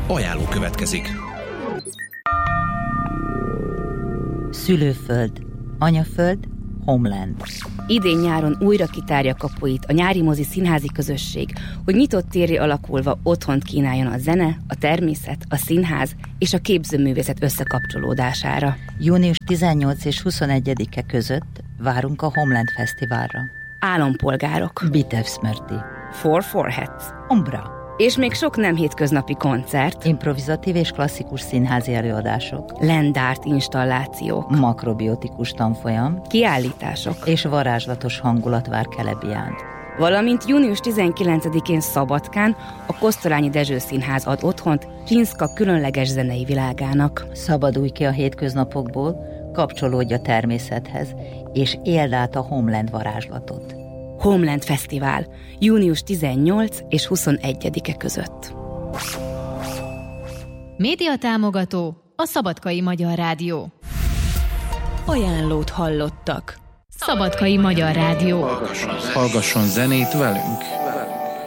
Ajánló következik. Szülőföld, anyaföld, Homeland. Idén-nyáron újra kitárja kapuit a nyári mozi színházi közösség, hogy nyitott térré alakulva otthont kínáljon a zene, a természet, a színház és a képzőművészet összekapcsolódására. Június 18 és 21-e között várunk a Homeland Fesztiválra. Állampolgárok. Bitevsmrti. Four Foreheads. Umbra. És még sok nem hétköznapi koncert. Improvizatív és klasszikus színházi előadások. Landárt installációk. Makrobiotikus tanfolyam. Kiállítások. És varázslatos hangulat vár Kelebiánt. Valamint június 19-én Szabadkán a Kosztolányi Dezső Színház ad otthont Csinszka különleges zenei világának. Szabadulj ki a hétköznapokból, kapcsolódj a természethez, és éld át a Homeland varázslatot. Homeland Fesztivál, június 18 és 21-e között. Média támogató a Szabadkai Magyar Rádió. Ajánlót hallottak. Szabadkai Magyar Rádió. Hallgasson zenét velünk.